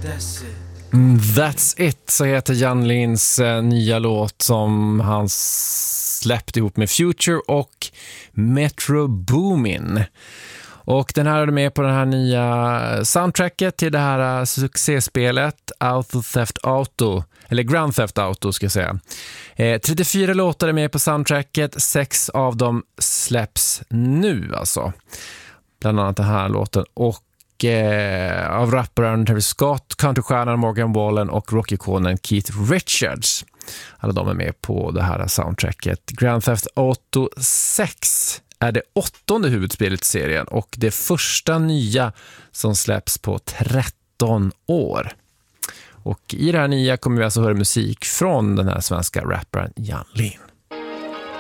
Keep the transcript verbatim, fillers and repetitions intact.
Mm, That's It, så heter Jan Lins eh, nya låt som han släppte ihop med Future och Metro Boomin. Och den här är med på den här nya soundtracket till det här succéspelet Auto Theft Auto, eller Grand Theft Auto ska jag säga. Eh, trettiofyra låtar är med på soundtracket, sex av dem släpps nu alltså. Bland annat den här låten och eh, av rapparen Travis Scott, countrystjärnan Morgan Wallen och rockikonen Keith Richards. Alla de är med på det här soundtracket. Grand Theft Auto sex är det åttonde huvudspelet i serien och det första nya som släpps på tretton år. Och i det här nya kommer vi alltså höra musik från den här svenska rapparen Jan Lin.